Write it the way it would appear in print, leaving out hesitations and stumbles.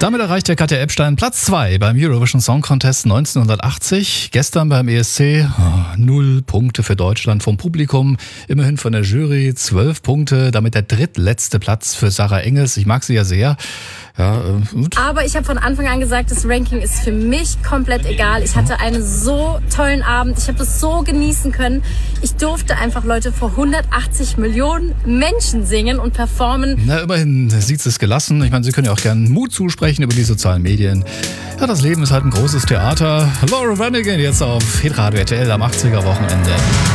Damit erreichte Katja Epstein Platz 2 beim Eurovision Song Contest 1980. Gestern beim ESC 0 Punkte für Deutschland vom Publikum, immerhin von der Jury 12 Punkte, damit der drittletzte Platz für Sarah Engels. Ich mag sie ja sehr. Ja, gut. Aber ich habe von Anfang an gesagt, das Ranking ist für mich komplett egal. Ich hatte einen so tollen Abend. Ich habe das so genießen können. Ich durfte einfach, Leute, vor 180 Millionen Menschen singen und performen. Na, immerhin sieht sie es gelassen. Ich meine, Sie können ja auch gerne Mut zusprechen über die sozialen Medien. Ja, das Leben ist halt ein großes Theater. Laura Branigan jetzt auf Hitradio RTL am 80er Wochenende.